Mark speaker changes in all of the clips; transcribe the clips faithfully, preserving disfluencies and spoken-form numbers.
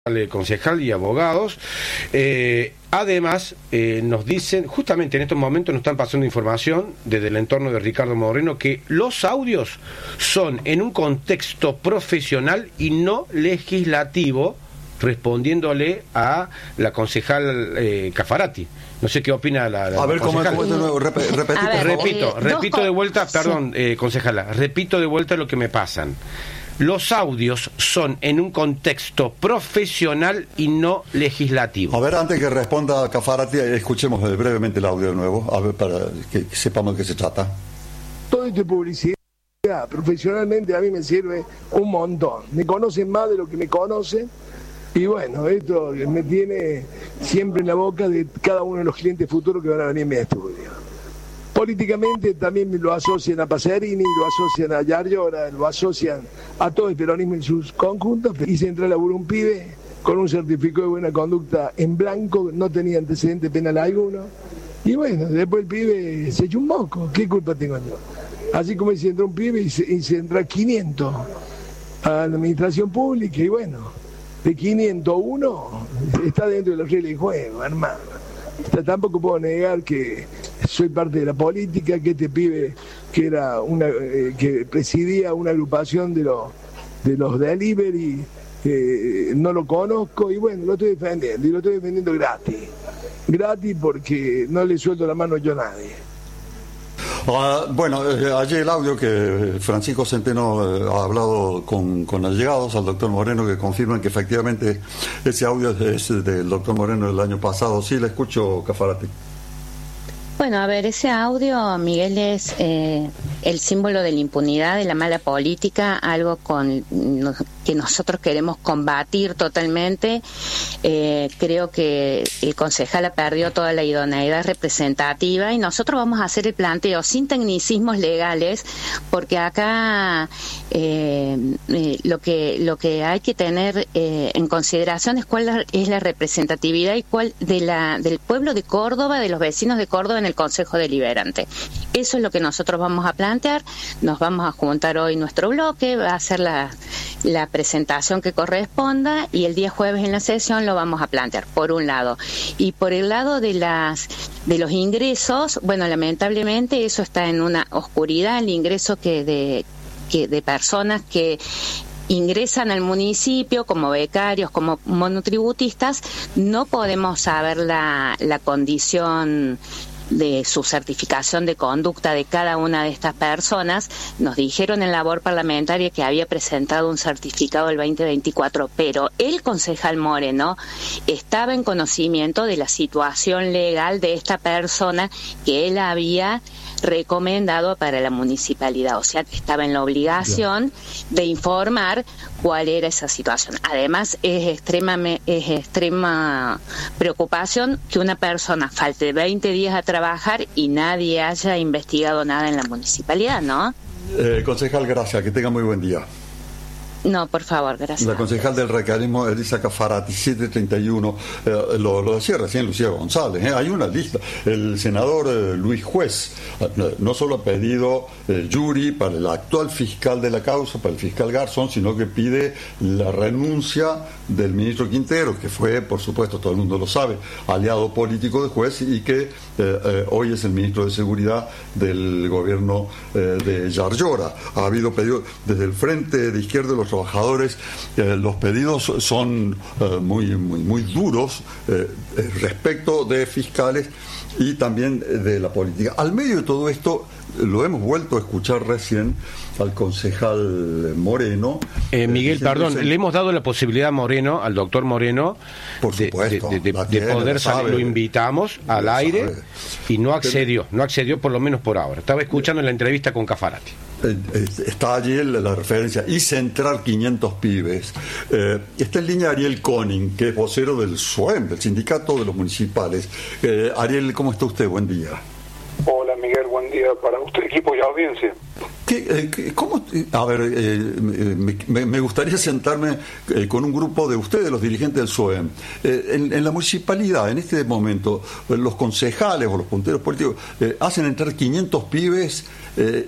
Speaker 1: concejal y abogados. Eh, además, eh, nos dicen, justamente en estos momentos nos están pasando información desde el entorno de Ricardo Moreno, que los audios son en un contexto profesional y no legislativo, respondiéndole a la concejal eh, Caffarati. No sé qué opina la, la
Speaker 2: A ver, ¿cómo es de nuevo? Rep repetite,
Speaker 1: ver, repito, eh, repito de vuelta,
Speaker 3: sí.
Speaker 1: perdón, eh, concejala, repito de vuelta lo que me pasan. Los audios son en un contexto profesional y no legislativo.
Speaker 2: A ver, antes que responda Caffarati, escuchemos brevemente el audio de nuevo, a ver, para que sepamos de qué se trata.
Speaker 4: Todo esto de publicidad, profesionalmente a mí me sirve un montón. Me conocen más de lo que me conocen. Y bueno, esto me tiene siempre en la boca de cada uno de los clientes futuros que van a venir a mi estudio. Políticamente también lo asocian a Pacerini, lo asocian a Yarlora, lo asocian a todo el peronismo en sus conjuntos. Hice entrar a laburar un pibe con un certificado de buena conducta en blanco, no tenía antecedente penal alguno. Y bueno, después el pibe se echó un moco, ¿qué culpa tengo yo? Así como hice entrar un pibe y se, y se entra quinientos a la administración pública y bueno, de quinientos uno está dentro de los reglas de juego, hermano. Tampoco puedo negar que soy parte de la política, que este pibe que era una eh, que presidía una agrupación de los de los delivery, eh, no lo conozco y bueno, lo estoy defendiendo y lo estoy defendiendo gratis, gratis porque no le suelto la mano yo a nadie.
Speaker 2: Uh, bueno, eh, ayer el audio que Francisco Centeno eh, ha hablado con, con allegados al doctor Moreno, que confirman que efectivamente ese audio es, es del doctor Moreno del año pasado. Sí, le escucho, Caffarati.
Speaker 3: Bueno, a ver, ese audio, Miguel, es eh, el símbolo de la impunidad, de la mala política, algo con no, que nosotros queremos combatir totalmente. Eh, creo que el concejal ha perdido toda la idoneidad representativa y nosotros vamos a hacer el planteo sin tecnicismos legales, porque acá eh, eh, lo que lo que hay que tener eh, en consideración es cuál es la representatividad y cuál de la del pueblo de Córdoba, de los vecinos de Córdoba en el Consejo Deliberante. Eso es lo que nosotros vamos a plantear. Nos vamos a juntar hoy nuestro bloque, va a hacer la, la presentación que corresponda y el día jueves en la sesión lo vamos a plantear, por un lado. Y por el lado de las de los ingresos, bueno, lamentablemente eso está en una oscuridad, el ingreso que de, que de personas que ingresan al municipio como becarios, como monotributistas, no podemos saber la, la condición de su certificación de conducta de cada una de estas personas. Nos dijeron en labor parlamentaria que había presentado un certificado el veinte veinticuatro, pero el concejal Moreno estaba en conocimiento de la situación legal de esta persona que él había recomendado para la municipalidad, o sea que estaba en la obligación de informar cuál era esa situación. Además es extrema es extrema preocupación que una persona falte veinte días a trabajar y nadie haya investigado nada en la municipalidad, ¿no?
Speaker 2: Eh, concejal, gracias, que tenga muy buen día.
Speaker 3: No, por favor, gracias.
Speaker 2: La concejal del radicalismo, Elisa Caffarati, siete treinta y uno, eh, lo, lo decía recién Lucía González, eh, hay una lista. El senador eh, Luis Juez eh, no solo ha pedido eh, jury para el actual fiscal de la causa, para el fiscal Garzón, sino que pide la renuncia del ministro Quintero, que fue, por supuesto, todo el mundo lo sabe, aliado político de Juez y que eh, eh, hoy es el ministro de Seguridad del gobierno eh, de Yarlora. Ha habido pedidos desde el Frente de Izquierda de los Trabajadores, eh, los pedidos son eh, muy, muy, muy duros eh, eh, respecto de fiscales y también de la política. Al medio de todo esto, lo hemos vuelto a escuchar recién al concejal Moreno.
Speaker 1: Eh, Miguel, eh, perdón, ese... le hemos dado la posibilidad a Moreno, al doctor Moreno,
Speaker 2: por supuesto,
Speaker 1: de, de, de, de poder salir. Lo invitamos al aire sabe. y no accedió, no accedió por lo menos por ahora. Estaba escuchando la entrevista con Caffarati.
Speaker 2: Está allí la referencia, hice entrar quinientos pibes. Eh, está en línea Ariel Koning, que es vocero del S U E M, del Sindicato de los Municipales. Eh, Ariel, ¿cómo está usted? Buen día.
Speaker 5: Hola Miguel, buen día para usted, equipo y audiencia.
Speaker 2: ¿Qué, eh, ¿Cómo? A ver, eh, me, me gustaría sentarme eh, con un grupo de ustedes, los dirigentes del S U E M. Eh, en, en la municipalidad, en este momento, los concejales o los punteros políticos eh, hacen entrar quinientos pibes. Eh,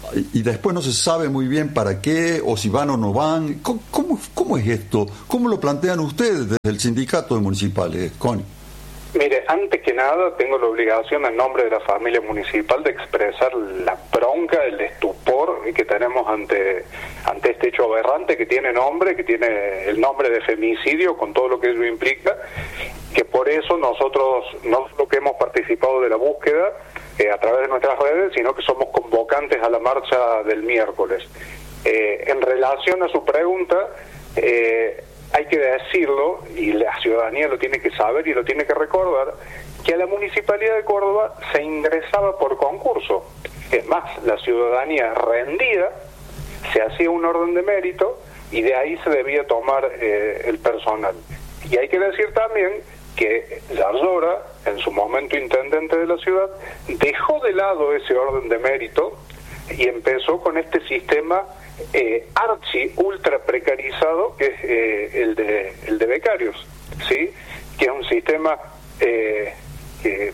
Speaker 2: y después no se sabe muy bien para qué, o si van o no van. ¿Cómo, cómo, cómo es esto? ¿Cómo lo plantean ustedes desde el sindicato de municipales, Connie?
Speaker 5: Mire, antes que nada tengo la obligación en nombre de la familia municipal de expresar la bronca, el estupor que tenemos ante ante este hecho aberrante que tiene nombre, que tiene el nombre de femicidio con todo lo que ello implica, que por eso nosotros no solo que hemos participado de la búsqueda eh, a través de nuestras redes, sino que somos convocantes a la marcha del miércoles. Eh, en relación a su pregunta, eh, hay que decirlo, y la ciudadanía lo tiene que saber y lo tiene que recordar, que a la Municipalidad de Córdoba se ingresaba por concurso. Es más, la ciudadanía rendida, se hacía un orden de mérito y de ahí se debía tomar eh, el personal. Y hay que decir también que Zarzora, en su momento intendente de la ciudad, dejó de lado ese orden de mérito y empezó con este sistema Eh, archi ultra precarizado que es eh, el de el de becarios, sí, que es un sistema eh, que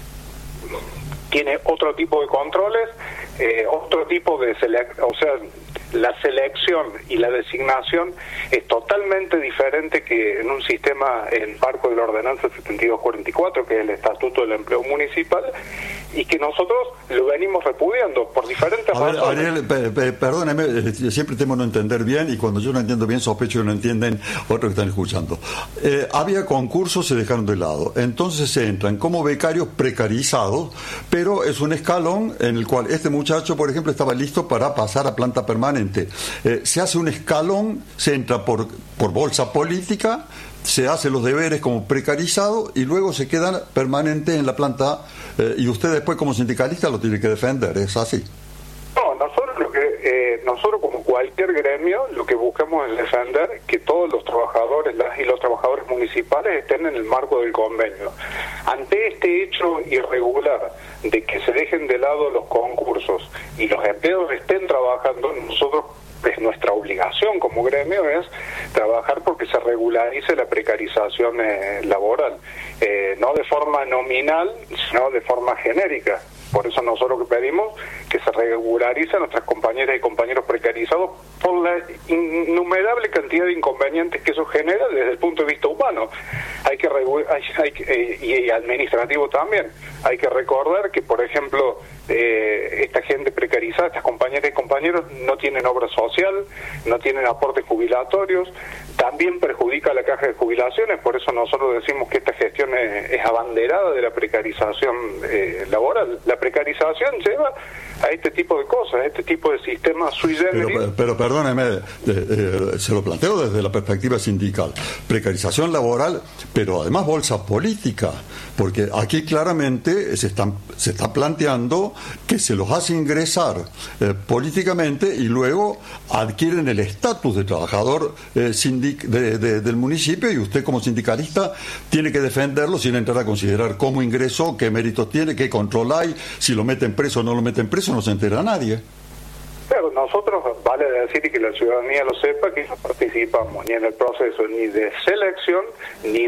Speaker 5: tiene otro tipo de controles, eh, otro tipo de selec- o sea, la selección y la designación es totalmente diferente que en un sistema en el marco de la ordenanza setenta y dos cuarenta y cuatro, que es el Estatuto del Empleo Municipal, y que nosotros lo venimos repudiando por diferentes
Speaker 2: a ver,
Speaker 5: razones.
Speaker 2: Ariel, pe, pe, perdóneme, eh, siempre temo no entender bien, y cuando yo no entiendo bien sospecho que no entienden otros que están escuchando. Eh, había concursos, se dejaron de lado, entonces se entran como becarios precarizados, pero es un escalón en el cual este muchacho, por ejemplo, estaba listo para pasar a planta permanente. Eh, se hace un escalón, se entra por, por bolsa política, se hace los deberes como precarizado y luego se quedan permanentes en la planta, eh, y usted después como sindicalista lo tiene que defender, ¿es así?
Speaker 5: No, nosotros lo que eh, nosotros como cualquier gremio lo que buscamos es defender que todos los trabajadores las y los trabajadores municipales estén en el marco del convenio. Ante este hecho irregular de que se dejen de lado los concursos y los empleados estén trabajando, nosotros es nuestra obligación como gremio es trabajar porque se regularice la precarización eh, laboral, eh, no de forma nominal, sino de forma genérica. Por eso nosotros lo que pedimos que se regularice a nuestras compañeras y compañeros precarizados por la innumerable cantidad de inconvenientes que eso genera desde el punto de vista humano. Hay que regu- hay, hay, eh, y administrativo también. Hay que recordar que, por ejemplo, eh, esta gente precarizada, estas compañeras y compañeros no tienen obra social, no tienen aportes jubilatorios, también perjudica a la caja de jubilaciones. Por eso nosotros decimos que esta gestión es, es abanderada de la precarización eh, laboral. La precarización lleva a este tipo de cosas, a este tipo de sistemas sui generis.
Speaker 2: Pero, pero perdóneme, eh, eh, se lo planteo desde la perspectiva sindical. Precarización laboral, pero además bolsa política, porque aquí claramente se, están, se está planteando que se los hace ingresar eh, políticamente y luego adquieren el estatus de trabajador eh, sindic, de, de, del municipio, y usted como sindicalista tiene que defenderlo sin entrar a considerar cómo ingresó, qué méritos tiene, qué control hay, si lo meten preso o no lo meten preso, no se entera nadie.
Speaker 5: Pero nosotros, vale decir y que la ciudadanía lo sepa, que no participamos ni en el proceso ni de selección, ni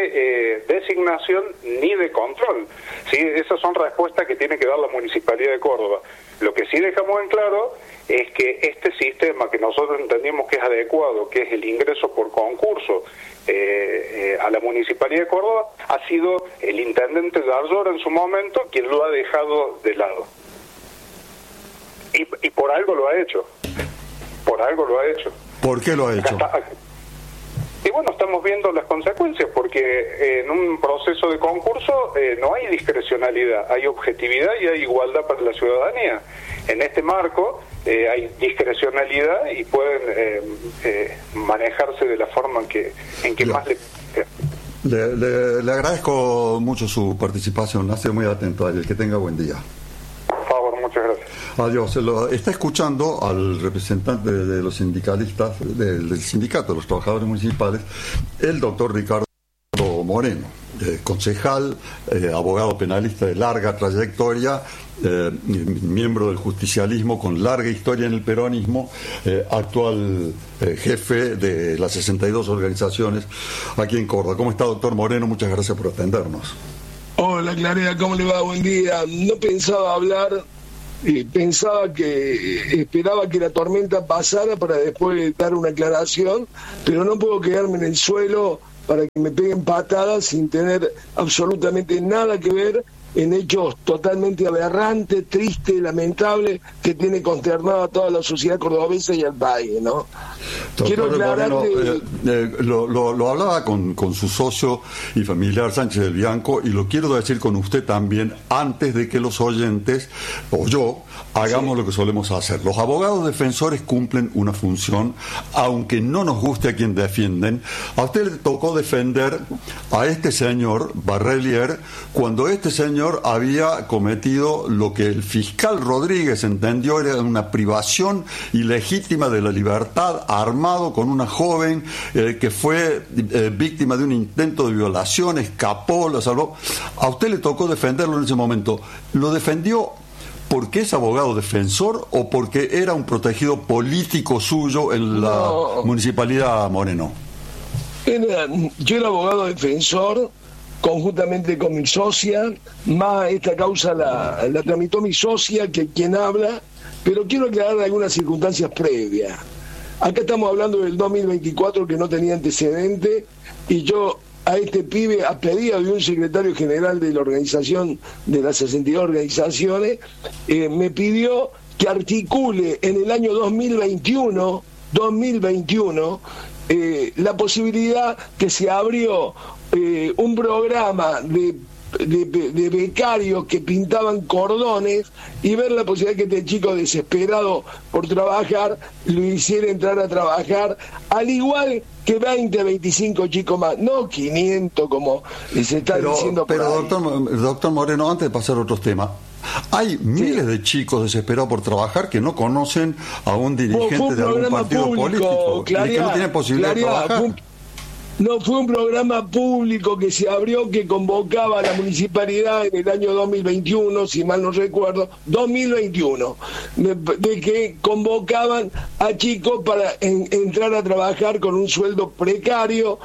Speaker 5: de eh, designación, ni de control. ¿Sí? Esas son respuestas que tiene que dar la Municipalidad de Córdoba. Lo que sí dejamos en claro es que este sistema que nosotros entendimos que es adecuado, que es el ingreso por concurso eh, eh, a la Municipalidad de Córdoba, ha sido el intendente Zarzora en su momento quien lo ha dejado de lado. Y, y por algo lo ha hecho, por algo lo ha hecho.
Speaker 2: ¿Por qué lo ha hecho?
Speaker 5: Hasta, y bueno, estamos viendo las consecuencias, porque eh, en un proceso de concurso eh, no hay discrecionalidad, hay objetividad y hay igualdad para la ciudadanía. En este marco eh, hay discrecionalidad y pueden eh, eh, manejarse de la forma en que, en que más le...
Speaker 2: Le, le... Le agradezco mucho su participación, ha sido muy atento a él, que tenga buen día.
Speaker 5: Por favor, muchas gracias.
Speaker 2: Adiós. Lo, está escuchando al representante de, de los sindicalistas, de, del sindicato de los trabajadores municipales, el doctor Ricardo Moreno, eh, concejal, eh, abogado penalista de larga trayectoria, eh, miembro del justicialismo con larga historia en el peronismo, eh, actual eh, jefe de las sesenta y dos organizaciones aquí en Córdoba. ¿Cómo está, doctor Moreno? Muchas gracias por atendernos.
Speaker 4: Hola, Clareda, ¿cómo le va? Buen día. No pensaba hablar eh, pensaba que, esperaba que la tormenta pasara para después dar una aclaración, pero no puedo quedarme en el suelo para que me peguen patadas sin tener absolutamente nada que ver en hechos totalmente aberrantes, tristes, lamentables, que tiene consternado a toda la sociedad cordobesa y al país, ¿no?
Speaker 2: Doctor
Speaker 4: Quiero aclarar
Speaker 2: Moreno,
Speaker 4: que...
Speaker 2: eh, eh, lo, lo, lo hablaba con, con su socio y familiar Sánchez del Bianco, y lo quiero decir con usted también, antes de que los oyentes, o yo, hagamos sí. lo que solemos hacer. Los abogados defensores cumplen una función, aunque no nos guste a quien defienden. A usted le tocó defender a este señor, Barrelier, cuando este señor había cometido lo que el fiscal Rodríguez entendió era una privación ilegítima de la libertad, armado con una joven eh, que fue eh, víctima de un intento de violación, escapó, la salvó. A usted le tocó defenderlo en ese momento. ¿Lo defendió porque es abogado defensor o porque era un protegido político suyo en la no. Municipalidad Moreno?
Speaker 4: Era, yo era abogado defensor conjuntamente con mi socia, más esta causa la, la tramitó mi socia, que quien habla, pero quiero aclarar algunas circunstancias previas. Acá estamos hablando del dos mil veinticuatro, que no tenía antecedente, y yo a este pibe, a pedido de un secretario general de la organización, de las sesenta y dos organizaciones, eh, me pidió que articule en el año dos mil veintiuno, dos mil veintiuno, eh, la posibilidad que se abrió Eh, un programa de, de, de becarios que pintaban cordones y ver la posibilidad que este chico desesperado por trabajar lo hiciera entrar a trabajar, al igual que veinte, veinticinco chicos más, no quinientos como se está
Speaker 2: pero,
Speaker 4: diciendo por
Speaker 2: pero
Speaker 4: ahí.
Speaker 2: doctor, doctor Moreno, antes de pasar a otros temas, hay miles sí. de chicos desesperados por trabajar que no conocen a un dirigente de algún partido público, político, Claridad, que no tienen posibilidad Claridad, de trabajar. Fue,
Speaker 4: No, fue un programa público que se abrió, que convocaba a la municipalidad en el año dos mil veintiuno, si mal no recuerdo, dos mil veintiuno, de, de que convocaban a chicos para en, entrar a trabajar con un sueldo precario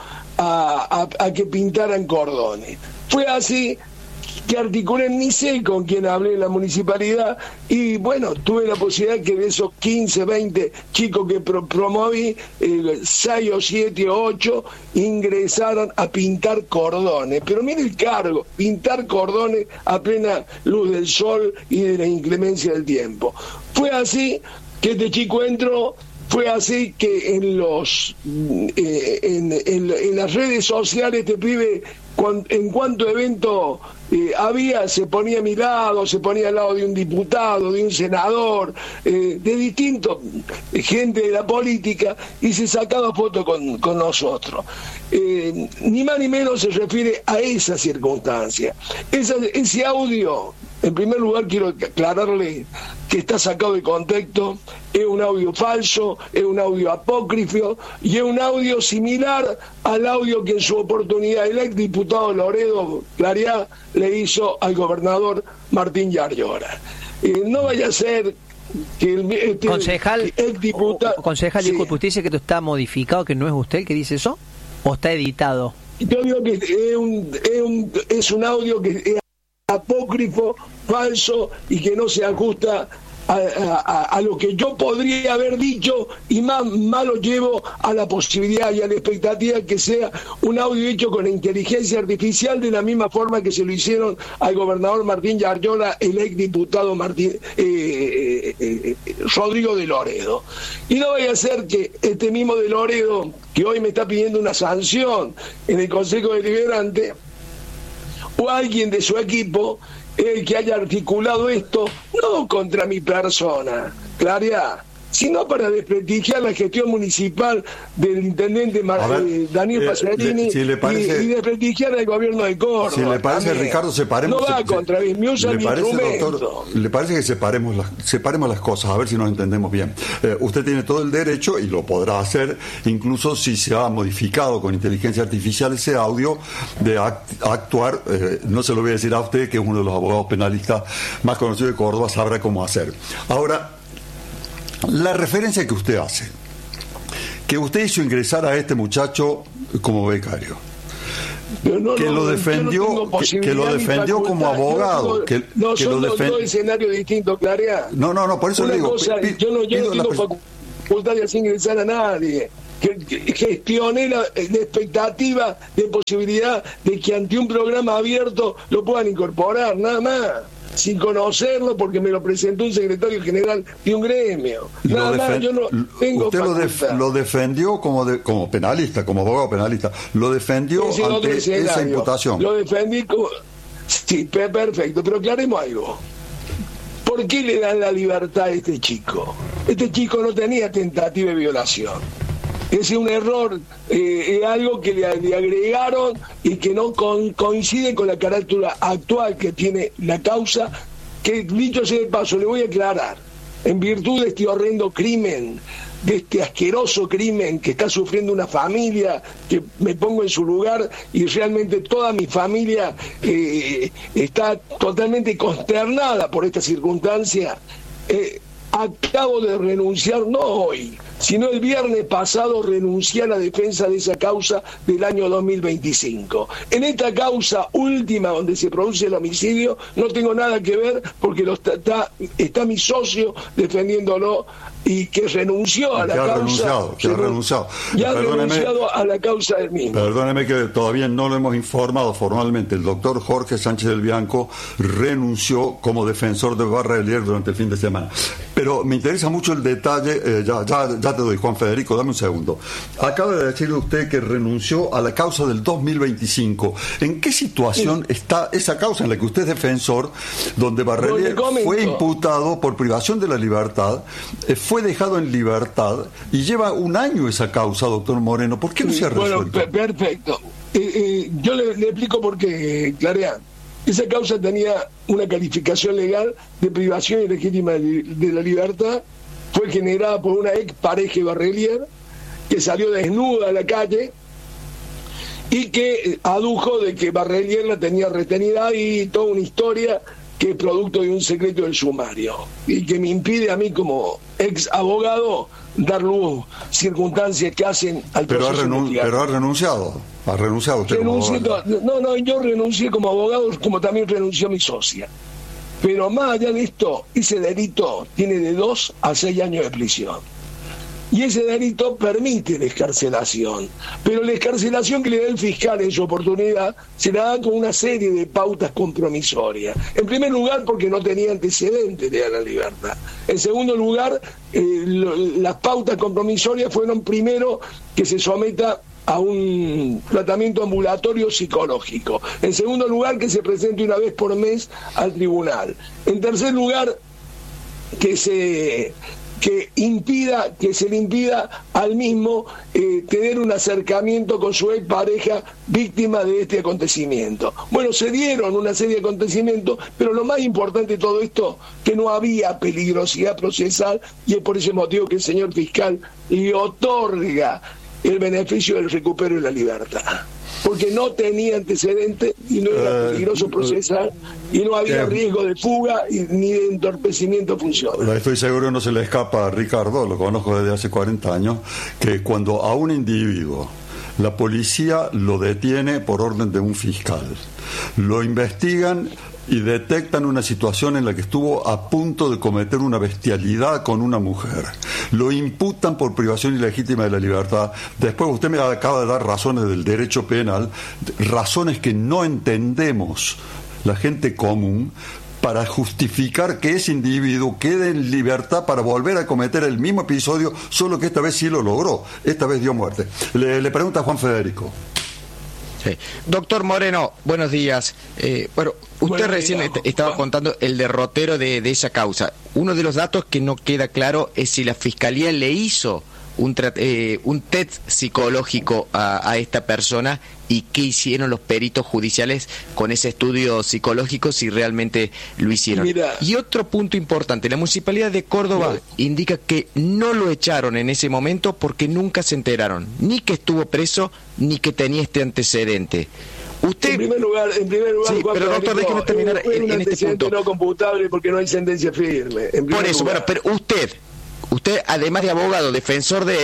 Speaker 4: a, a, a que pintaran cordones. Fue así que articulé, ni sé con quién hablé en la municipalidad, y bueno, tuve la posibilidad que de esos quince, veinte chicos que pro promoví, eh, seis o siete o ocho ingresaran a pintar cordones. Pero mire el cargo, pintar cordones a plena luz del sol y de la inclemencia del tiempo. Fue así que este chico entró. Fue así que en los eh, en, en, en las redes sociales este pibe, cuan, en cuanto evento eh, había, se ponía a mi lado, se ponía al lado de un diputado, de un senador, eh, de distintos, gente de la política, y se sacaba fotos con, con nosotros. Eh, ni más ni menos se refiere a esa circunstancia. Esa, ese audio, en primer lugar quiero aclararle que está sacado de contexto, es un audio falso, es un audio apócrifo y es un audio similar al audio que en su oportunidad el ex diputado Loredo Claridad le hizo al gobernador Martín Yarlora. Eh, no vaya a ser que el este,
Speaker 6: concejal,
Speaker 4: el diputado,
Speaker 6: concejal, sí. Disculpe, ¿usted dice que esto está modificado, que no es usted el que dice eso? ¿O está editado?
Speaker 4: Yo digo que es un, es un, es un audio que es apócrifo, falso y que no se ajusta a, a, a lo que yo podría haber dicho, y más, más lo llevo a la posibilidad y a la expectativa que sea un audio hecho con inteligencia artificial, de la misma forma que se lo hicieron al gobernador Martín Yarlora, el ex diputado Martín, eh, eh, eh, Rodrigo de Loredo. Y no vaya a ser que este mismo de Loredo, que hoy me está pidiendo una sanción en el Consejo Deliberante, o alguien de su equipo, el que haya articulado esto, no contra mi persona, Claridad, sino para desprestigiar la gestión municipal del intendente Mar ver, eh, Daniel eh, Pacerini, si le parece, y, y desprestigiar el gobierno de Córdoba.
Speaker 2: Si le parece, también. Ricardo, separemos...
Speaker 4: No va
Speaker 2: se,
Speaker 4: contra mí, me usa mi parece, instrumento. Doctor,
Speaker 2: ¿le parece que separemos las, separemos las cosas? A ver si nos entendemos bien. Eh, usted tiene todo el derecho, y lo podrá hacer, incluso si se ha modificado con inteligencia artificial ese audio, de act, actuar, eh, no se lo voy a decir a usted, que es uno de los abogados penalistas más conocidos de Córdoba, sabrá cómo hacer. Ahora, la referencia que usted hace, que usted hizo ingresar a este muchacho como becario,
Speaker 4: Pero no,
Speaker 2: que
Speaker 4: no,
Speaker 2: lo defendió,
Speaker 4: no
Speaker 2: que, que lo defendió como abogado.
Speaker 4: No,
Speaker 2: que,
Speaker 4: no
Speaker 2: que
Speaker 4: son
Speaker 2: lo
Speaker 4: dos,
Speaker 2: defen...
Speaker 4: dos escenarios distintos, Clarea.
Speaker 2: No, no, no, por eso
Speaker 4: Una
Speaker 2: le digo.
Speaker 4: Cosa,
Speaker 2: pi,
Speaker 4: yo no, yo no tengo
Speaker 2: la...
Speaker 4: facultad de hacer ingresar a nadie. Que, que gestioné la, la expectativa de posibilidad de que ante un programa abierto lo puedan incorporar, nada más. Sin conocerlo, porque me lo presentó un secretario general de un gremio. Nada
Speaker 2: lo
Speaker 4: más,
Speaker 2: defen...
Speaker 4: yo no tengo
Speaker 2: Usted lo, def... lo defendió como de... como penalista, como abogado penalista. Lo defendió
Speaker 4: Ese
Speaker 2: ante esa imputación.
Speaker 4: Lo defendí como... Sí, perfecto, pero aclaremos algo. ¿Por qué le dan la libertad a este chico? Este chico no tenía tentativa de violación. Es un error, eh, es algo que le, le agregaron y que no con, coincide con la carátula actual que tiene la causa, que dicho sea de paso, le voy a aclarar, en virtud de este horrendo crimen, de este asqueroso crimen que está sufriendo una familia, que me pongo en su lugar y realmente toda mi familia eh, está totalmente consternada por esta circunstancia. Eh, acabo de renunciar, no hoy, sino el viernes pasado renuncié a la defensa de esa causa del año dos mil veinticinco. En esta causa última donde se produce el homicidio no tengo nada que ver porque lo está, está, está mi socio defendiéndolo y que renunció a la
Speaker 2: que ha
Speaker 4: causa.
Speaker 2: Renunciado, que ha renunciado.
Speaker 4: Ya ha
Speaker 2: Perdóneme,
Speaker 4: renunciado a la causa del mismo.
Speaker 2: Perdóneme que todavía no lo hemos informado formalmente. El doctor Jorge Sánchez del Bianco renunció como defensor de Barrelier durante el fin de semana. Pero me interesa mucho el detalle, eh, ya, ya, ya te doy, Juan Federico, dame un segundo. Acaba de decir usted que renunció a la causa del dos mil veinticinco. ¿En qué situación sí. está esa causa en la que usted es defensor, donde Barrelier fue imputado por privación de la libertad, eh, fue dejado en libertad y lleva un año esa causa, doctor Moreno? ¿Por qué no se ha resuelto?
Speaker 4: Bueno, perfecto. Eh, eh, yo le, le explico por qué, Clarea. Esa causa tenía una calificación legal de privación ilegítima de la libertad, fue generada por una ex pareja Barrelier que salió desnuda a la calle y que adujo de que Barrelier la tenía retenida y toda una historia que es producto de un secreto del sumario y que me impide a mí como ex abogado dar luz circunstancias que hacen al
Speaker 2: pero
Speaker 4: proceso
Speaker 2: ha renun- pero ha renunciado ha renunciado usted
Speaker 4: Renuncie,
Speaker 2: como abogado.
Speaker 4: no, no, yo renuncié como abogado como también renunció mi socia, pero más allá de esto, ese delito tiene de dos a seis años de prisión y ese delito permite la excarcelación, pero la excarcelación que le da el fiscal en su oportunidad se la da con una serie de pautas compromisorias. En primer lugar, porque no tenía antecedentes de la libertad. En segundo lugar, eh, lo, las pautas compromisorias fueron primero que se someta a un tratamiento ambulatorio psicológico. En segundo lugar, que se presente una vez por mes al tribunal. En tercer lugar, que se que impida, que se le impida al mismo eh, tener un acercamiento con su ex pareja víctima de este acontecimiento. Bueno, se dieron una serie de acontecimientos, pero lo más importante de todo esto, que no había peligrosidad procesal, y es por ese motivo que el señor fiscal le otorga el beneficio del recupero de la libertad, porque no tenía antecedentes y no era peligroso procesar y no había eh, riesgo de fuga y, ni de entorpecimiento funcional.
Speaker 2: Estoy seguro no se le escapa a Ricardo, lo conozco desde hace cuarenta años, que cuando a un individuo la policía lo detiene por orden de un fiscal, lo investigan y detectan una situación en la que estuvo a punto de cometer una bestialidad con una mujer, lo imputan por privación ilegítima de la libertad. Después usted me acaba de dar razones del derecho penal, razones que no entendemos la gente común, para justificar que ese individuo quede en libertad para volver a cometer el mismo episodio, solo que esta vez sí lo logró, esta vez dio muerte. Le, le pregunta a Juan Federico.
Speaker 7: Sí. Doctor Moreno, buenos días. Eh, bueno, usted bueno, recién est- estaba contando el derrotero de, de esa causa. Uno de los datos que no queda claro es si la Fiscalía le hizo un, tra- eh, un test psicológico a, a esta persona y qué hicieron los peritos judiciales con ese estudio psicológico, si realmente lo hicieron. Mira. Y otro punto importante, la Municipalidad de Córdoba Mira. indica que no lo echaron en ese momento porque nunca se enteraron, ni que estuvo preso, ni que tenía este antecedente. Usted...
Speaker 4: En primer lugar, en primer lugar,
Speaker 7: sí,
Speaker 4: Juan
Speaker 7: pero doctor, déjeme terminar
Speaker 4: en,
Speaker 7: en, en este punto.
Speaker 4: No computable porque no hay sentencia firme.
Speaker 7: Por eso, lugar. bueno, pero usted, usted además de abogado, defensor de él,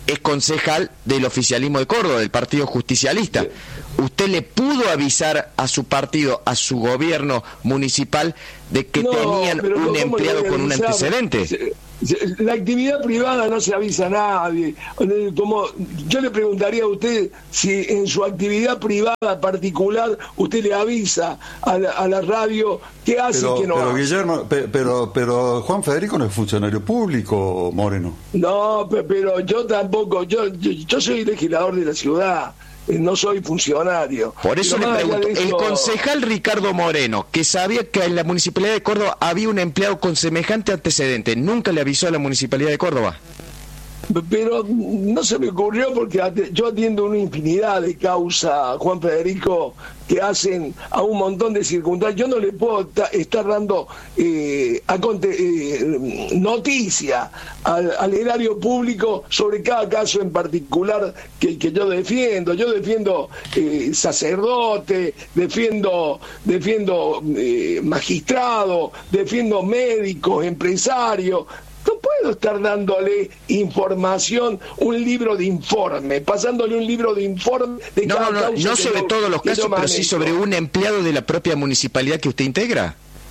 Speaker 7: es concejal del oficialismo de Córdoba, del Partido Justicialista. ¿Usted le pudo avisar a su partido, a su gobierno municipal, de que
Speaker 4: No,
Speaker 7: tenían
Speaker 4: pero
Speaker 7: un
Speaker 4: ¿cómo
Speaker 7: empleado
Speaker 4: le voy a
Speaker 7: con un
Speaker 4: avisar?
Speaker 7: antecedente?
Speaker 4: Se- se- La actividad privada no se avisa a nadie. Como yo le preguntaría a usted si en su actividad privada particular usted le avisa a la, a la radio qué hace
Speaker 2: Pero,
Speaker 4: y qué no
Speaker 2: pero
Speaker 4: hace.
Speaker 2: Guillermo, pe- pero, pero Juan Federico no es funcionario público, Moreno.
Speaker 4: No, pe- pero yo tampoco, yo, yo, yo soy legislador de la ciudad, eh, no soy funcionario.
Speaker 7: Por eso
Speaker 4: Pero
Speaker 7: le
Speaker 4: más allá
Speaker 7: pregunto,
Speaker 4: de
Speaker 7: el
Speaker 4: eso-
Speaker 7: concejal Ricardo Moreno, que sabía que en la Municipalidad de Córdoba había un empleado con semejante antecedente, ¿nunca le avisó a la Municipalidad de Córdoba?
Speaker 4: Pero no se me ocurrió porque ate- yo atiendo una infinidad de causas, Juan Federico, que hacen a un montón de circunstancias. Yo no le puedo ta- estar dando eh, aconte- eh, noticia al, al erario público sobre cada caso en particular que, que yo defiendo. Yo defiendo eh, sacerdote, defiendo, defiendo eh, magistrado, defiendo médicos, empresarios. No puedo estar dándole información, un libro de informe, pasándole un libro de informe de
Speaker 7: No,
Speaker 4: cada
Speaker 7: no, no,
Speaker 4: causa
Speaker 7: no
Speaker 4: que
Speaker 7: sobre
Speaker 4: yo-
Speaker 7: todos los
Speaker 4: que yo
Speaker 7: casos, pero sí
Speaker 4: manejo.
Speaker 7: sobre un empleado de la propia municipalidad que usted integra.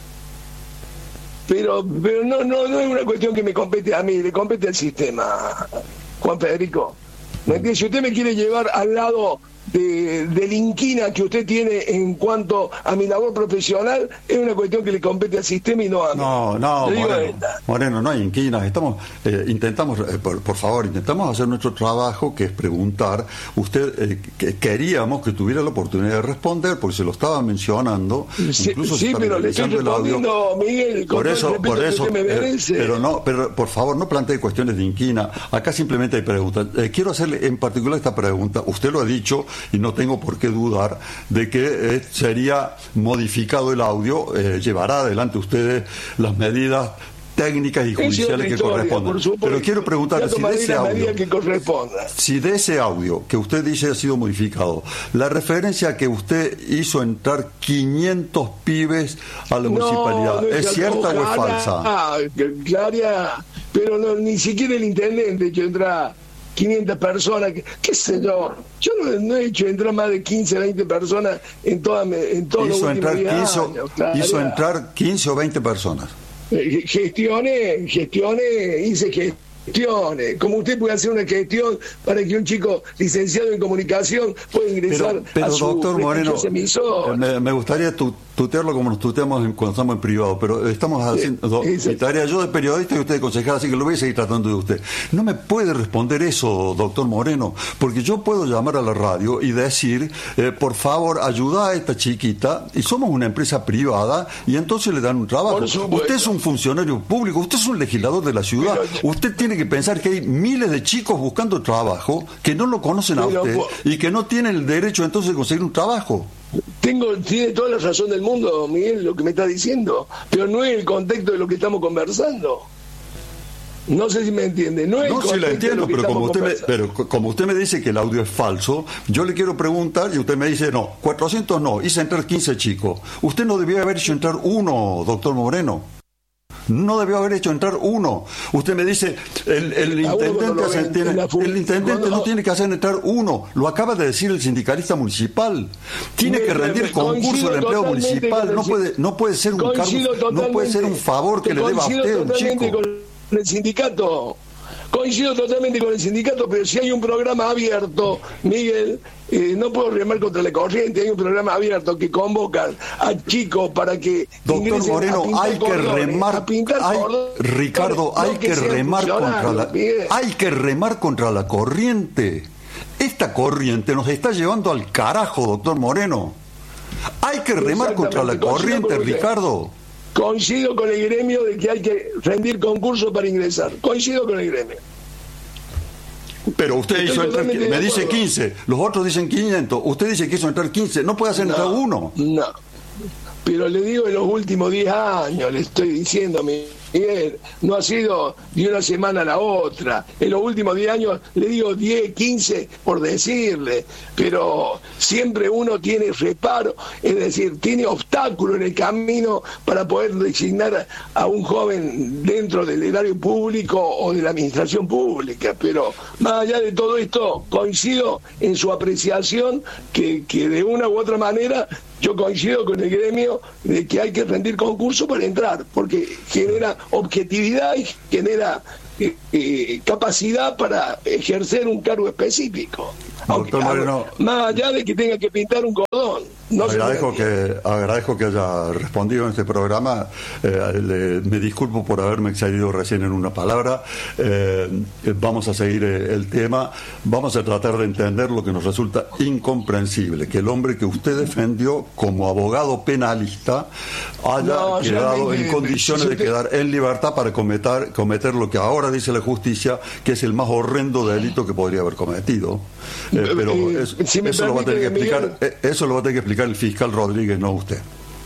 Speaker 4: Pero, pero no, no, no es una cuestión que me compete a mí, le compete al sistema, Juan Federico. ¿Me entiende? Si usted me quiere llevar al lado de, de la inquina que usted tiene en cuanto a mi labor profesional, es una cuestión que le compete al sistema y no a mí.
Speaker 2: No, no,
Speaker 4: Le digo
Speaker 2: Moreno,
Speaker 4: esta.
Speaker 2: Moreno, no hay inquinas. Estamos, eh, intentamos, eh, por, por favor, intentamos hacer nuestro trabajo, que es preguntar. Usted eh, que queríamos que tuviera la oportunidad de responder, porque se lo estaba mencionando.
Speaker 4: Sí,
Speaker 2: incluso se
Speaker 4: sí,
Speaker 2: está
Speaker 4: pero le estoy
Speaker 2: revisando el audio.
Speaker 4: respondiendo, Miguel, con
Speaker 2: Por
Speaker 4: todo el
Speaker 2: eso,
Speaker 4: respeto
Speaker 2: por
Speaker 4: que
Speaker 2: eso,
Speaker 4: usted me
Speaker 2: eh,
Speaker 4: merece.
Speaker 2: pero no, pero por favor, no plantee cuestiones de inquina. Acá simplemente hay preguntas. Eh, quiero hacerle en particular esta pregunta. Usted lo ha dicho y no tengo por qué dudar de que eh, sería modificado el audio. Eh, llevará adelante ustedes las medidas técnicas y
Speaker 4: Esa es
Speaker 2: judiciales
Speaker 4: otra
Speaker 2: que
Speaker 4: historia,
Speaker 2: corresponden.
Speaker 4: por supuesto.
Speaker 2: Pero quiero preguntarle
Speaker 4: Ya
Speaker 2: si de
Speaker 4: tomaré
Speaker 2: ese
Speaker 4: la
Speaker 2: audio,
Speaker 4: medida que corresponda.
Speaker 2: si de ese audio que usted dice ha sido modificado, la referencia que usted hizo entrar quinientos pibes a la municipalidad,
Speaker 4: no
Speaker 2: ¿es cierta o es falsa?
Speaker 4: Ah, Clara, pero no, ni siquiera el intendente que entra quinientas personas, qué, qué sé yo. Yo no, no he hecho entrar más de quince, veinte personas en, toda, en todos los
Speaker 2: Hizo
Speaker 4: últimos
Speaker 2: entrar,
Speaker 4: diez
Speaker 2: quince,
Speaker 4: años. Clara.
Speaker 2: hizo entrar quince o veinte personas.
Speaker 4: Eh, Gestione, gestione, hice gestiones. Como usted puede hacer una gestión para que un chico licenciado en comunicación pueda ingresar
Speaker 2: Pero, pero
Speaker 4: a su
Speaker 2: doctor Moreno,
Speaker 4: prestigiosa emisora.
Speaker 2: me, me gustaría tu, tutearlo como nos tuteamos en- cuando estamos en privado, pero estamos haciendo
Speaker 4: eso.
Speaker 2: mi tarea yo de periodista y usted de concejal, así que lo voy a seguir tratando de usted. No me puede responder eso, doctor Moreno, porque yo puedo llamar a la radio y decir, eh, por favor, ayuda a esta chiquita, y somos una empresa privada, y entonces le dan un trabajo.
Speaker 4: Por supuesto.
Speaker 2: Usted es un funcionario público, usted es un legislador de la ciudad,
Speaker 4: Pero-
Speaker 2: usted tiene que pensar que hay miles de chicos buscando trabajo que no lo conocen a
Speaker 4: Pero,
Speaker 2: usted
Speaker 4: po-
Speaker 2: y que no tienen el derecho entonces de conseguir un trabajo.
Speaker 4: Tengo, tiene toda la razón del mundo, Miguel, lo que me está diciendo, pero no es el contexto de lo que estamos conversando. No sé si me entiende. No, es
Speaker 2: No,
Speaker 4: el
Speaker 2: sí la
Speaker 4: contexto de
Speaker 2: entiendo,
Speaker 4: lo que
Speaker 2: pero como,
Speaker 4: estamos
Speaker 2: usted me,
Speaker 4: conversando.
Speaker 2: pero co- como usted me dice que el audio es falso, yo le quiero preguntar y usted me dice, no, cuatrocientos no, hice entrar quince chicos. Usted no debió haber hecho entrar uno, doctor Moreno. No debió haber hecho entrar uno. Usted me dice, el, el
Speaker 4: A uno cuando
Speaker 2: intendente,
Speaker 4: lo
Speaker 2: hace-
Speaker 4: ven
Speaker 2: tiene-
Speaker 4: en la fu-
Speaker 2: el intendente
Speaker 4: cuando-
Speaker 2: no tiene que hacer entrar uno. Lo acaba de decir el sindicalista municipal. Tiene
Speaker 4: Me-
Speaker 2: que
Speaker 4: me-
Speaker 2: rendir
Speaker 4: me-
Speaker 2: concurso
Speaker 4: coincido
Speaker 2: del empleo
Speaker 4: totalmente
Speaker 2: municipal.
Speaker 4: con el
Speaker 2: No
Speaker 4: sin-
Speaker 2: puede, no puede ser un cargo,
Speaker 4: Coincido
Speaker 2: no puede ser un
Speaker 4: totalmente.
Speaker 2: favor que le deba a
Speaker 4: Coincido
Speaker 2: usted, un
Speaker 4: totalmente
Speaker 2: chico.
Speaker 4: con el sindicato. Coincido totalmente con el sindicato, pero si hay un programa abierto, Miguel, eh, no puedo remar contra la corriente, hay un programa abierto que convocan a chicos para que
Speaker 2: Doctor
Speaker 4: ingresen a
Speaker 2: Moreno,
Speaker 4: pintar
Speaker 2: hay que
Speaker 4: cordones,
Speaker 2: remar,
Speaker 4: a pintar
Speaker 2: hay-
Speaker 4: cordones,
Speaker 2: Ricardo,
Speaker 4: no
Speaker 2: hay que
Speaker 4: sean
Speaker 2: remar contra
Speaker 4: funcionarios,
Speaker 2: la,
Speaker 4: Miguel.
Speaker 2: hay que remar contra la corriente. Esta corriente nos está llevando al carajo, doctor Moreno. Hay que remar contra la
Speaker 4: Exactamente, coincido
Speaker 2: corriente,
Speaker 4: con usted.
Speaker 2: Ricardo.
Speaker 4: Coincido con el gremio de que hay que rendir concurso para ingresar. Coincido con el gremio.
Speaker 2: Pero usted
Speaker 4: Estoy
Speaker 2: hizo entrar,
Speaker 4: totalmente
Speaker 2: me
Speaker 4: de
Speaker 2: dice
Speaker 4: acuerdo.
Speaker 2: quince, los otros dicen quinientos, usted dice que hizo entrar quince, no puede hacer entrar uno.
Speaker 4: No. Pero le digo en los últimos diez años, le estoy diciendo, Miguel. Miguel, no ha sido de una semana a la otra. En los últimos diez años, le digo diez, quince por decirle, pero siempre uno tiene reparo, es decir, tiene obstáculos en el camino para poder designar a un joven dentro del erario público o de la administración pública. Pero más allá de todo esto, coincido en su apreciación que, que de una u otra manera yo coincido con el gremio de que hay que rendir concurso para entrar, porque genera objetividad y genera eh, eh, capacidad para ejercer un cargo específico. Aunque,
Speaker 2: Moreno,
Speaker 4: más allá de que tenga que pintar un cordón. No
Speaker 2: agradezco, que, agradezco que haya respondido en este programa. Eh, le, me disculpo por haberme excedido recién en una palabra. Eh, vamos a seguir eh, el tema. Vamos a tratar de entender lo que nos resulta incomprensible, que el hombre que usted defendió como abogado penalista haya
Speaker 4: no,
Speaker 2: quedado en condiciones
Speaker 4: si
Speaker 2: de quedar en libertad para cometer, cometer lo que ahora dice la justicia, que es el más horrendo delito que podría haber cometido. Eh, pero
Speaker 4: eh,
Speaker 2: es,
Speaker 4: si me
Speaker 2: eso, lo va a tener que explicar,
Speaker 4: Miguel,
Speaker 2: eh, eso lo va a tener que explicar el fiscal Rodríguez, no usted.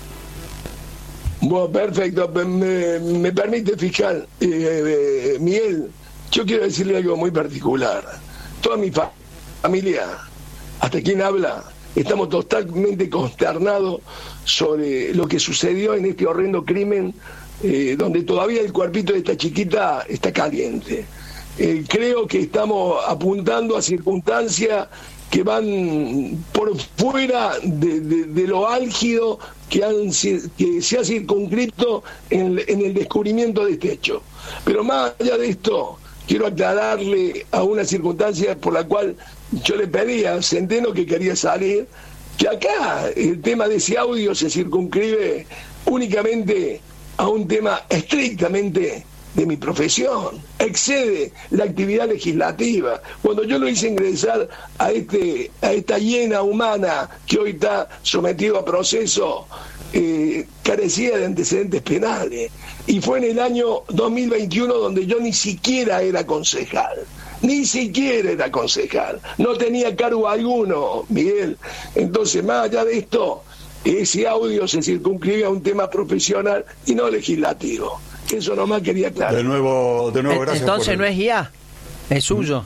Speaker 4: Bueno, perfecto. Me, me permite, fiscal. Eh, eh, Miguel, yo quiero decirle algo muy particular. Toda mi fa familia, hasta quien habla, estamos totalmente consternados sobre lo que sucedió en este horrendo crimen, eh, donde todavía el cuerpito de esta chiquita está caliente. Eh, creo que estamos apuntando a circunstancias que van por fuera de, de, de lo álgido que, han, que se ha circunscrito en, en el descubrimiento de este hecho. Pero más allá de esto, quiero aclararle a una circunstancia por la cual yo le pedía a Centeno, que quería salir, que acá el tema de ese audio se circunscribe únicamente a un tema estrictamente de mi profesión, excede la actividad legislativa. Cuando yo lo hice ingresar a este a esta hiena humana que hoy está sometido a proceso, eh, carecía de antecedentes penales, y fue en el año dos mil veintiuno donde yo ni siquiera era concejal, ni siquiera era concejal, no tenía cargo alguno, Miguel. Entonces, más allá de esto, ese audio se circunscribe a un tema profesional y no legislativo. Eso nomás quería aclarar.
Speaker 2: De nuevo, de nuevo, gracias.
Speaker 6: Entonces
Speaker 2: por
Speaker 6: no es I A, es suyo.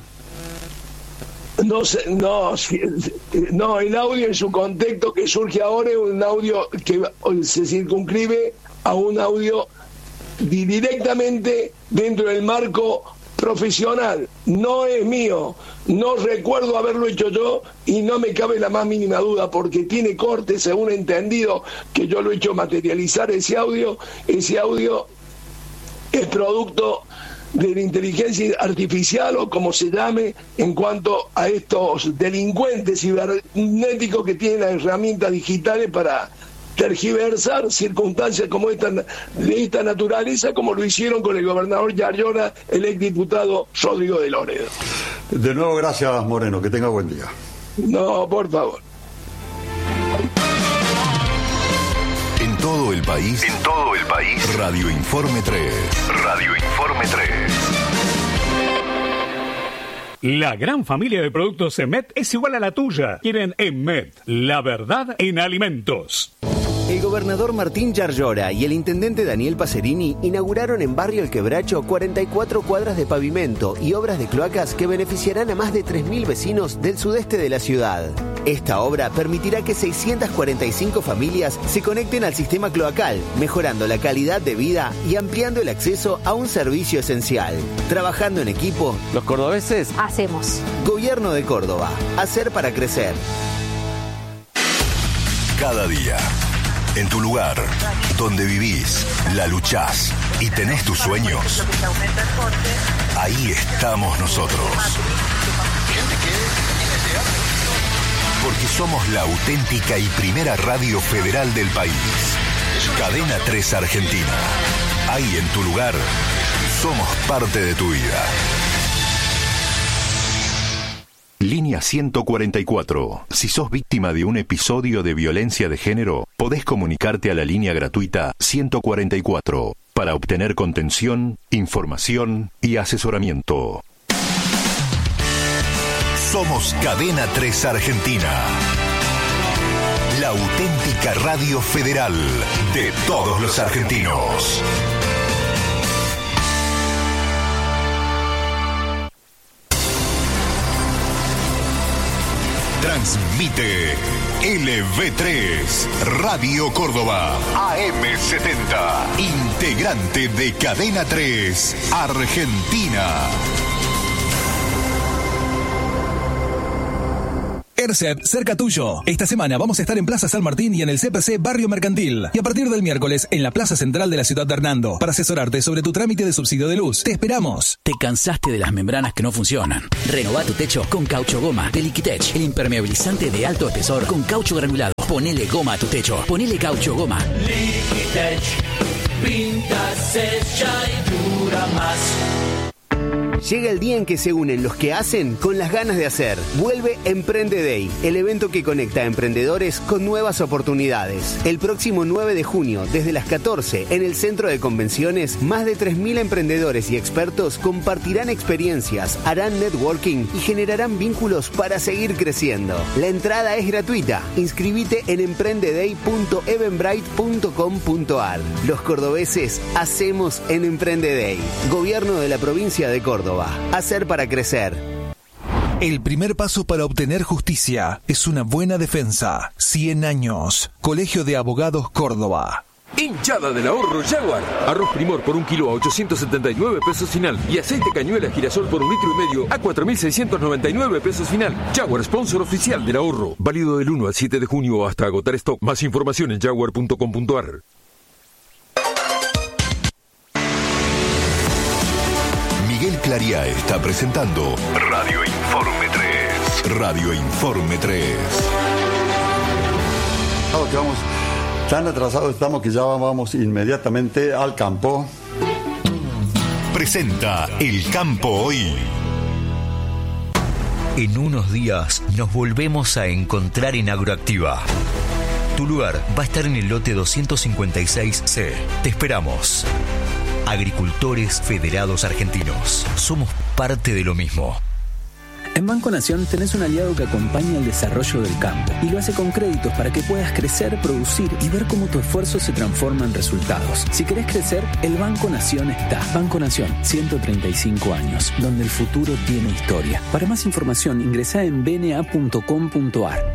Speaker 4: No, no, no, el audio en su contexto que surge ahora es un audio que se circunscribe a un audio directamente dentro del marco profesional. No es mío, no recuerdo haberlo hecho yo y no me cabe la más mínima duda, porque tiene corte, según he entendido, que yo lo he hecho materializar ese audio. Ese audio es producto de la inteligencia artificial, o como se llame, en cuanto a estos delincuentes cibernéticos que tienen las herramientas digitales para tergiversar circunstancias como esta, de esta naturaleza, como lo hicieron con el gobernador Yarlora, el exdiputado Rodrigo de Loredo.
Speaker 2: De nuevo, gracias, Moreno, que tenga buen día.
Speaker 4: No, por favor.
Speaker 8: En todo el país, en todo el país, Radio Informe tres. Radio Informe tres.
Speaker 9: La gran familia de productos Emet es igual a la tuya. Quieren Emet, la verdad en alimentos.
Speaker 10: El gobernador Martín Yarlora y el intendente Daniel Pacerini inauguraron en Barrio El Quebracho cuarenta y cuatro cuadras de pavimento y obras de cloacas que beneficiarán a más de tres mil vecinos del sudeste de la ciudad. Esta obra permitirá que seiscientas cuarenta y cinco familias se conecten al sistema cloacal, mejorando la calidad de vida y ampliando el acceso a un servicio esencial. Trabajando en equipo, los cordobeses
Speaker 11: hacemos.
Speaker 10: Gobierno de Córdoba. Hacer para crecer.
Speaker 8: Cada día, en tu lugar, donde vivís, la luchás y tenés tus sueños, ahí estamos nosotros. Porque somos la auténtica y primera radio federal del país. Cadena tres Argentina. Ahí en tu lugar, somos parte de tu vida. Línea ciento cuarenta y cuatro. Si sos víctima de un episodio de violencia de género, podés comunicarte a la línea gratuita ciento cuarenta y cuatro para obtener contención, información y asesoramiento. Somos Cadena tres Argentina. La auténtica radio federal de todos los argentinos. Transmite L V tres, Radio Córdoba, A M setenta, integrante de Cadena tres, Argentina.
Speaker 11: ERCEP, cerca tuyo. Esta semana vamos a estar en Plaza San Martín y en el C P C Barrio Mercantil. Y a partir del miércoles en la Plaza Central de la Ciudad de Hernando, para asesorarte sobre tu trámite de subsidio de luz. Te esperamos.
Speaker 12: ¿Te cansaste de las membranas que no funcionan? Renová tu techo con Caucho Goma de Liquitech, el impermeabilizante de alto espesor con caucho granulado. Ponele goma a tu techo. Ponele Caucho Goma.
Speaker 13: Liquitech, pinta, sella y dura más.
Speaker 10: Llega el día en que se unen los que hacen con las ganas de hacer. Vuelve Emprende Day, el evento que conecta a emprendedores con nuevas oportunidades. El próximo nueve de junio, desde las catorce, en el Centro de Convenciones, más de tres mil emprendedores y expertos compartirán experiencias, harán networking y generarán vínculos para seguir creciendo. La entrada es gratuita. Inscribite en emprendeday punto eventbrite punto com punto ar. Los cordobeses hacemos en Emprende Day. Gobierno de la provincia de Córdoba. Hacer para crecer.
Speaker 11: El primer paso para obtener justicia es una buena defensa. cien años. Colegio de Abogados Córdoba.
Speaker 14: Hinchada del ahorro Jaguar. Arroz Primor por un kilo a ochocientos setenta y nueve pesos final. Y aceite cañuela girasol por un litro y medio a cuatro mil seiscientos noventa y nueve pesos final. Jaguar, sponsor oficial del ahorro. Válido del uno al siete de junio hasta agotar stock. Más información en jaguar punto com punto ar.
Speaker 8: Miguel Clariá está presentando Radio Informe tres. Radio Informe tres.
Speaker 2: Que vamos, tan atrasados estamos que ya vamos inmediatamente al campo.
Speaker 8: Presenta El Campo Hoy.
Speaker 15: En unos días nos volvemos a encontrar en Agroactiva. Tu lugar va a estar en el lote doscientos cincuenta y seis C. Te esperamos. Agricultores Federados Argentinos. Somos parte de lo mismo.
Speaker 16: En Banco Nación tenés un aliado que acompaña el desarrollo del campo y lo hace con créditos para que puedas crecer, producir y ver cómo tu esfuerzo se transforma en resultados. Si querés crecer, el Banco Nación está. Banco Nación, ciento treinta y cinco años, donde el futuro tiene historia. Para más información, ingresá en b n a punto com punto ar.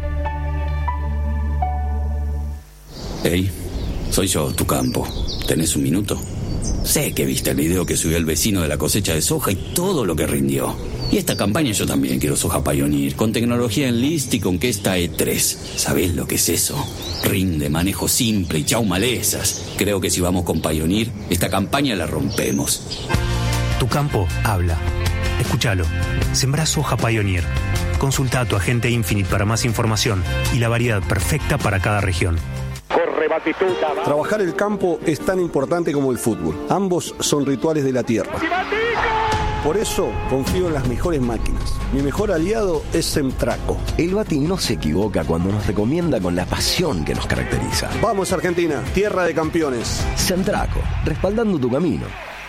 Speaker 17: Hey, soy yo, tu campo. ¿Tenés un minuto? Sé que viste el video que subió el vecino de la cosecha de soja y todo lo que rindió. Y esta campaña yo también quiero soja Pioneer, con tecnología Enlist y con Kesta E tres. ¿Sabés lo que es eso? Rinde, manejo simple y chau malezas. Creo que si vamos con Pioneer, esta campaña la rompemos.
Speaker 18: Tu campo habla. Escúchalo. Sembrá soja Pioneer. Consulta a tu agente Infinite para más información y la variedad perfecta para cada región.
Speaker 19: Trabajar el campo es tan importante como el fútbol. Ambos son rituales de la tierra. Por eso confío en las mejores máquinas. Mi mejor aliado es Semtraco.
Speaker 20: El Bati no se equivoca cuando nos recomienda con la pasión que nos caracteriza.
Speaker 19: Vamos Argentina, tierra de campeones.
Speaker 20: Semtraco, respaldando tu camino.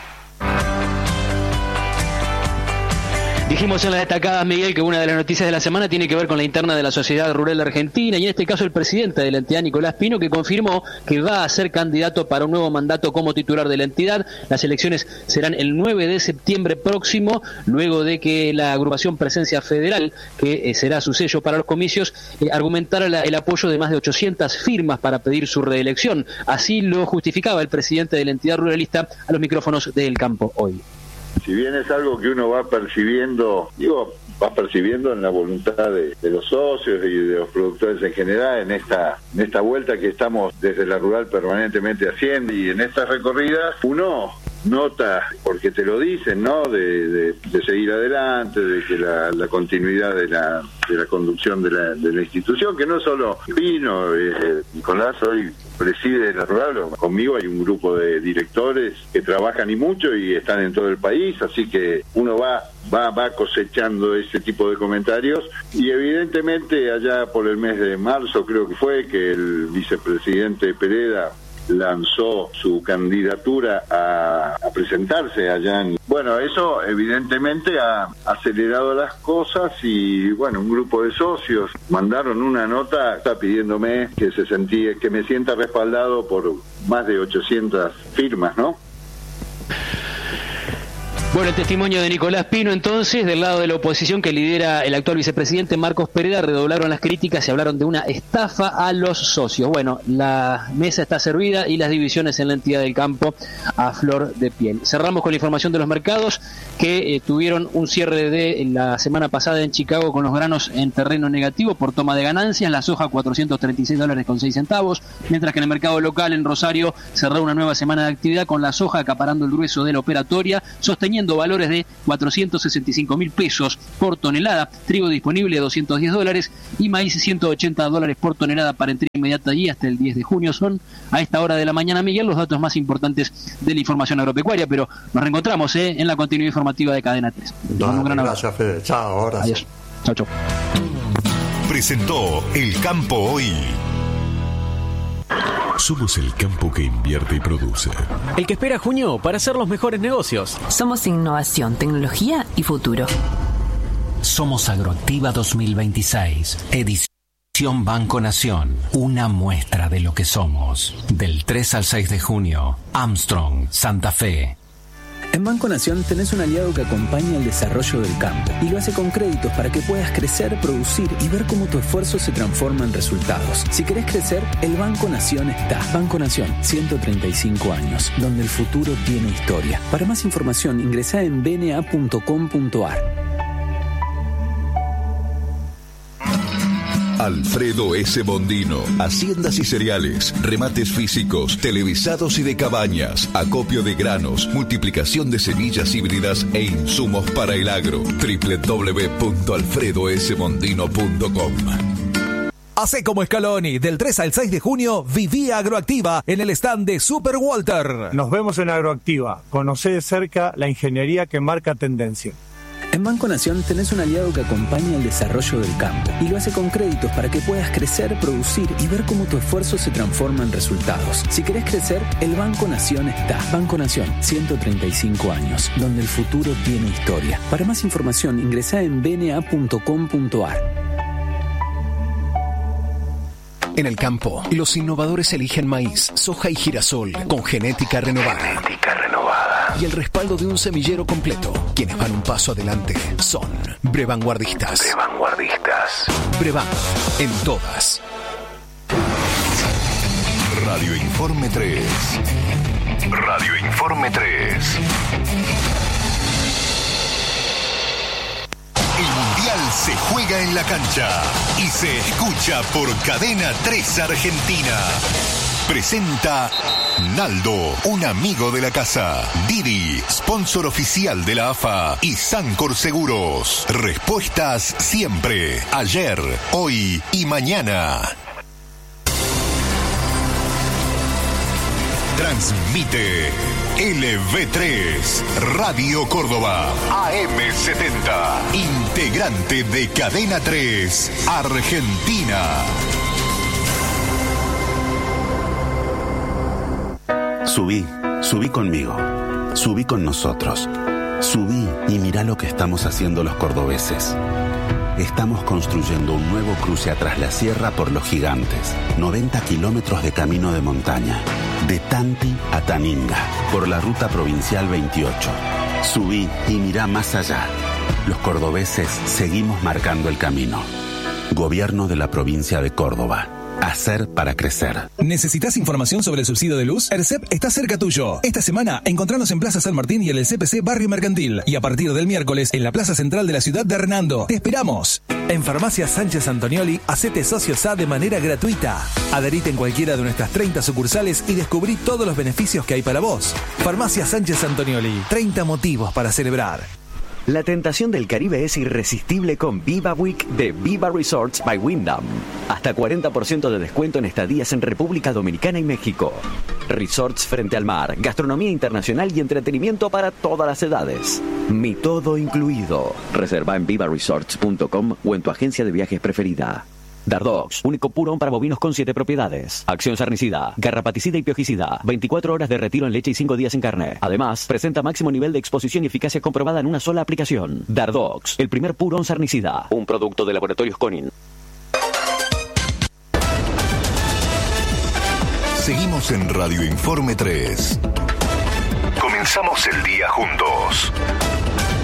Speaker 21: Dijimos en las destacadas, Miguel, que una de las noticias de la semana tiene que ver con la interna de la Sociedad Rural Argentina y en este caso el presidente de la entidad, Nicolás Pino, que confirmó que va a ser candidato para un nuevo mandato como titular de la entidad. Las elecciones serán el nueve de septiembre próximo, luego de que la agrupación Presencia Federal, que eh, será su sello para los comicios, eh, argumentara la, el apoyo de más de ochocientas firmas para pedir su reelección. Así lo justificaba el presidente de la entidad ruralista a los micrófonos de El Campo Hoy.
Speaker 22: Si bien es algo que uno va percibiendo, digo, va percibiendo en la voluntad de, de los socios y de los productores en general en esta en esta vuelta que estamos desde la rural permanentemente haciendo, y en estas recorridas uno nota, porque te lo dicen, ¿no?, de, de, de seguir adelante, de que la, la continuidad de la de la conducción de la, de la institución, que no solo Pino, eh, Nicolás hoy preside la rural, conmigo hay un grupo de directores que trabajan y mucho y están en todo el país, así que uno va va va cosechando ese tipo de comentarios, y evidentemente allá por el mes de marzo creo que fue que el vicepresidente Pereda lanzó su candidatura a, a presentarse allá en... Bueno, eso evidentemente ha acelerado las cosas y, bueno, un grupo de socios mandaron una nota, está pidiéndome que se sentía, que me sienta respaldado por más de ochocientas firmas, ¿no?
Speaker 21: Bueno, el testimonio de Nicolás Pino, entonces, del lado de la oposición que lidera el actual vicepresidente Marcos Pereda, redoblaron las críticas y hablaron de una estafa a los socios. Bueno, la mesa está servida y las divisiones en la entidad del campo a flor de piel. Cerramos con la información de los mercados que eh, tuvieron un cierre de la semana pasada en Chicago con los granos en terreno negativo por toma de ganancias, la soja cuatrocientos treinta y seis dólares con seis centavos, mientras que en el mercado local en Rosario cerró una nueva semana de actividad con la soja acaparando el grueso de la operatoria, sosteniendo valores de cuatrocientos sesenta y cinco mil pesos por tonelada, trigo disponible a doscientos diez dólares y maíz ciento ochenta dólares por tonelada para entrega inmediata allí hasta el diez de junio. Son a esta hora de la mañana, Miguel, los datos más importantes de la información agropecuaria, pero nos reencontramos ¿eh? en la continuidad informativa de Cadena tres.
Speaker 2: Dale, un gran abrazo. Gracias, Fede. Chao, ahora.
Speaker 21: Adiós. Chao, chao.
Speaker 8: Presentó El Campo Hoy. Somos el campo que invierte y produce.
Speaker 1: El que espera junio para hacer los mejores negocios.
Speaker 3: Somos innovación, tecnología y futuro.
Speaker 23: Somos Agroactiva dos mil veintiséis, edición Banco Nación. Una muestra de lo que somos. Del tres al seis de junio, Armstrong, Santa Fe.
Speaker 16: En Banco Nación tenés un aliado que acompaña el desarrollo del campo y lo hace con créditos para que puedas crecer, producir y ver cómo tu esfuerzo se transforma en resultados. Si querés crecer, el Banco Nación está. Banco Nación, ciento treinta y cinco años, donde el futuro tiene historia. Para más información, ingresá en b n a punto com punto a r.
Speaker 8: Alfredo S. Bondino, haciendas y cereales, remates físicos, televisados y de cabañas, acopio de granos, multiplicación de semillas híbridas e insumos para el agro. doble u doble u doble u punto alfredo s bondino punto com.
Speaker 11: Hacé como Scaloni, del tres al seis de junio, viví Agroactiva en el stand de Super Walter.
Speaker 24: Nos vemos en Agroactiva. Conocé de cerca la ingeniería que marca tendencia.
Speaker 16: En Banco Nación tenés un aliado que acompaña el desarrollo del campo y lo hace con créditos para que puedas crecer, producir y ver cómo tu esfuerzo se transforma en resultados. Si querés crecer, el Banco Nación está. Banco Nación, ciento treinta y cinco años, donde el futuro tiene historia. Para más información, ingresá en b n a punto com punto a r.
Speaker 25: En el campo, los innovadores eligen maíz, soja y girasol con genética renovada.
Speaker 23: Genética renovada.
Speaker 25: Y el respaldo de un semillero completo. Quienes van un paso adelante son Brevanguardistas.
Speaker 23: Brevanguardistas.
Speaker 25: Brevan, en todas.
Speaker 8: Radio Informe tres.
Speaker 23: Radio Informe tres.
Speaker 8: El Mundial se juega en la cancha y se escucha por Cadena tres Argentina. Presenta Naldo, un amigo de la casa. Didi, sponsor oficial de la A F A. Y Sancor Seguros. Respuestas siempre. Ayer, hoy y mañana. Transmite L V tres, Radio Córdoba, A M setenta, integrante de Cadena tres, Argentina.
Speaker 26: Subí, subí conmigo, subí con nosotros, subí y mirá lo que estamos haciendo los cordobeses. Estamos construyendo un nuevo cruce atrás la sierra por Los Gigantes, noventa kilómetros de camino de montaña, de Tanti a Taninga, por la ruta provincial veintiocho. Subí y mirá más allá. Los cordobeses seguimos marcando el camino. Gobierno de la provincia de Córdoba. Hacer para crecer.
Speaker 11: ¿Necesitas información sobre el subsidio de luz? ERCEP está cerca tuyo. Esta semana, encontranos en Plaza San Martín y en el C P C Barrio Mercantil. Y a partir del miércoles, en la Plaza Central de la ciudad de Hernando. ¡Te esperamos!
Speaker 27: En Farmacia Sánchez Antonioli, hacete socio S A de manera gratuita. Adherite en cualquiera de nuestras treinta sucursales y descubrí todos los beneficios que hay para vos. Farmacia Sánchez Antonioli, treinta motivos para celebrar.
Speaker 28: La tentación del Caribe es irresistible con Viva Week de Viva Resorts by Wyndham. Hasta cuarenta por ciento de descuento en estadías en República Dominicana y México. Resorts frente al mar, gastronomía internacional y entretenimiento para todas las edades. Mi todo incluido. Reserva en viva resorts punto com o en tu agencia de viajes preferida. Dardox, único purón para bovinos con siete propiedades. Acción sarnicida, garrapaticida y piojicida. veinticuatro horas de retiro en leche y cinco días en carne. Además, presenta máximo nivel de exposición y eficacia comprobada en una sola aplicación. Dardox, el primer purón sarnicida. Un producto de Laboratorios Conin.
Speaker 8: Seguimos en Radio Informe tres. Comenzamos. Comenzamos el día juntos.